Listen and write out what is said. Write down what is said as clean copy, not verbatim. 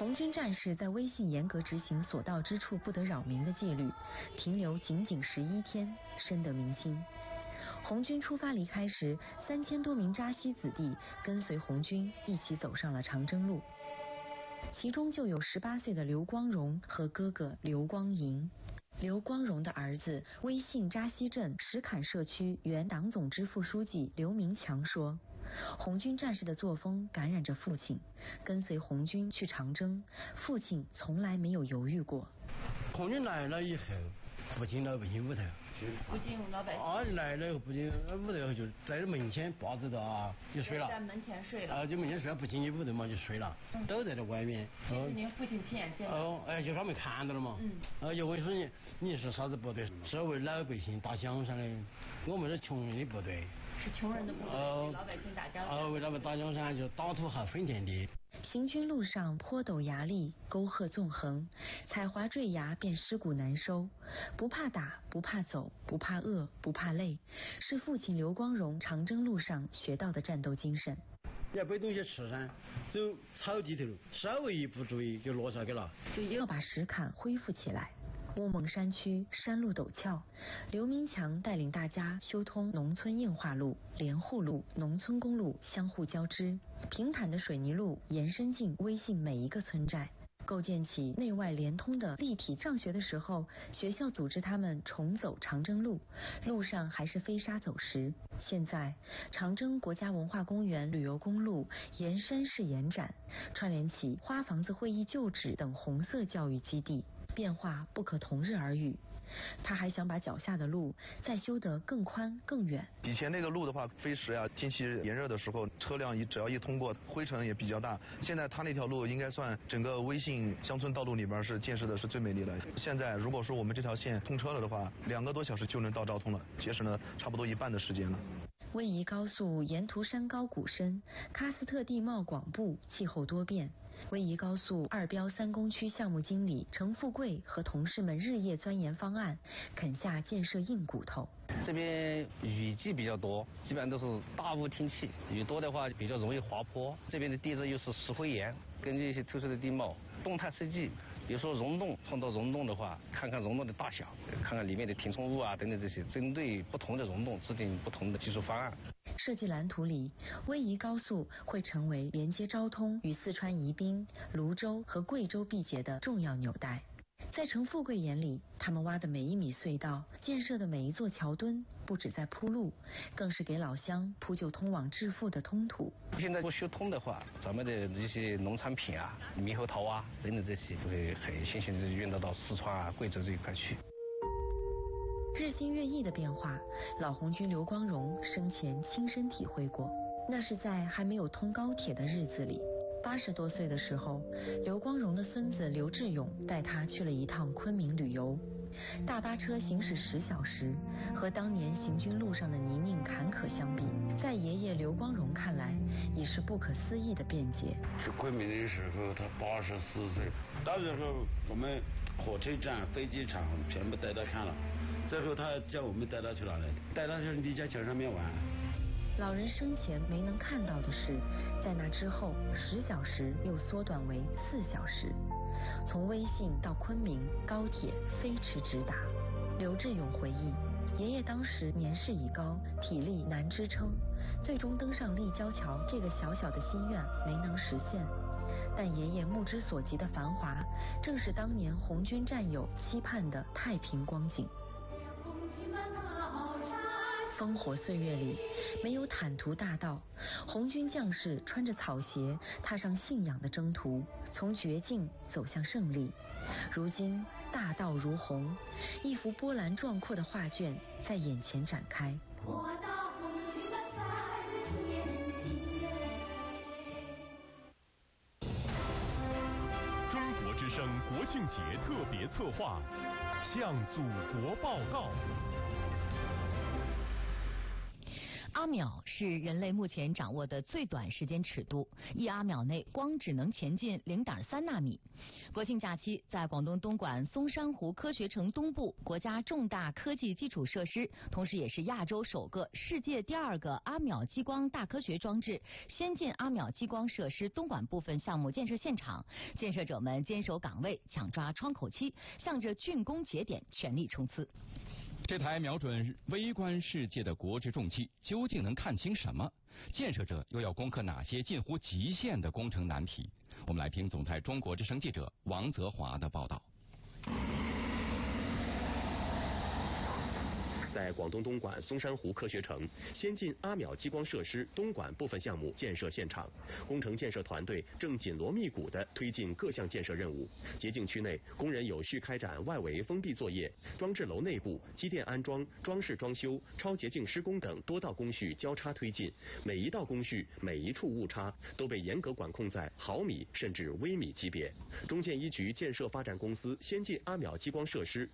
红军战士在威信严格执行所到之处不得扰民的纪律，停留仅仅11天，深得民心。红军出发离开时，3000多名扎西子弟跟随红军一起走上了长征路，其中就有18岁的刘光荣和哥哥刘光银。刘光荣的儿子威信扎西镇石坎社区原党总支副书记刘明强说，红军战士的作风感染着父亲，跟随红军去长征，父亲从来没有犹豫过。 红军来了以后，不进老百姓屋头， 不进老百姓来了不进屋头，就在门前把着的啊，就睡了， 在门前睡了， 就门前睡了，不进屋头嘛就睡了，都在这外面。 这是您父亲亲眼见的？ 就他们看到了嘛。就问说你是啥子部队？是为老百姓打江山的，我们是穷人的部队。 是穷人的部队，为老百姓打江山。 为他们打江山，就打土豪分田地。 行军路上坡陡崖砾，沟壑纵横，踩滑坠崖便尸骨难收。不怕打，不怕走，不怕饿，不怕累，是父亲刘光荣长征路上学到的战斗精神。 要背东西吃噻，走草地头，稍微一不注意就落下去了。 就要把石坎恢复起来。乌蒙山区山路陡峭，刘明强带领大家修通农村硬化路、连户路、农村公路相互交织，平坦的水泥路延伸进威信每一个村寨，构建起内外连通的立体。上学的时候，学校组织他们重走长征路，路上还是飞沙走石。现在长征国家文化公园旅游公路沿山式延展，串联起花房子会议旧址等红色教育基地，变化不可同日而语。他还想把脚下的路再修得更宽更远。 以前那个路的话，飞石啊，天气炎热的时候，车辆只要一通过，灰尘也比较大。现在他那条路应该算整个威信乡村道路里边是建设的是最美丽的。现在如果说我们这条线通车了的话，2个多小时就能到昭通了，节省了差不多1半的时间了。 位移高速沿途山高谷深，喀斯特地貌广布，气候多变。位移高速2标3工区项目经理程富贵和同事们日夜钻研方案，啃下建设硬骨头。 这边雨季比较多，基本上都是大雾天气，雨多的话比较容易滑坡。这边的地质又是石灰岩，根据一些特殊的地貌，动态设计，比如说溶洞，碰到溶洞的话，看看溶洞的大小，看看里面的填充物啊等等这些，针对不同的溶洞制定不同的技术方案。 设计蓝图里，威仪高速会成为连接昭通与四川宜宾、泸州和贵州毕节的重要纽带。在程富贵眼里，他们挖的每一米隧道，建设的每一座桥墩，不止在铺路，更是给老乡铺就通往致富的通途。 现在不修通的话，咱们的这些农产品啊、猕猴桃啊等等这些，会很新鲜的运到四川啊、贵州这一块去。 日新月异的变化，老红军刘光荣生前亲身体会过。那是在还没有通高铁的日子里。80多岁的时候，刘光荣的孙子刘志勇带他去了一趟昆明旅游。大巴车行驶10小时，和当年行军路上的泥泞坎坷相比，在爷爷刘光荣看来，已是不可思议的便捷。 去昆明的时候，他84岁，到时候我们火车站、飞机场全部带他看了，最后他叫我们带他去哪里？带他去立交桥上面玩。 老人生前没能看到的是，在那之后10小时又缩短为4小时，从威信到昆明高铁飞驰直达。刘志勇回忆，爷爷当时年事已高，体力难支撑，最终登上立交桥这个小小的心愿没能实现。但爷爷目之所及的繁华，正是当年红军战友期盼的太平光景。烽火岁月里，没有坦途大道，红军将士穿着草鞋，踏上信仰的征途，从绝境走向胜利。如今大道如虹，一幅波澜壮阔的画卷在眼前展开。 中国之声国庆节特别策划，向祖国报告。 阿秒是人类目前掌握的最短时间尺度，1阿秒内光只能前进0.3纳米。国庆假期，在广东东莞松山湖科学城东部国家重大科技基础设施，同时也是亚洲首个、世界第2个阿秒激光大科学装置先进阿秒激光设施东莞部分项目建设现场，建设者们坚守岗位，抢抓窗口期，向着竣工节点全力冲刺。 这台瞄准微观世界的国之重器究竟能看清什么？建设者又要攻克哪些近乎极限的工程难题？我们来听总台中国之声记者王泽华的报道。 在广东东莞松山湖科学城先进阿秒激光设施东莞部分项目建设现场，工程建设团队正紧锣密鼓地推进各项建设任务。洁净区内，工人有序开展外围封闭作业，装置楼内部机电安装、装饰装修、超洁净施工等多道工序交叉推进，每一道工序、每一处误差都被严格管控在毫米甚至微米级别。中建一局建设发展公司先进阿秒激光设施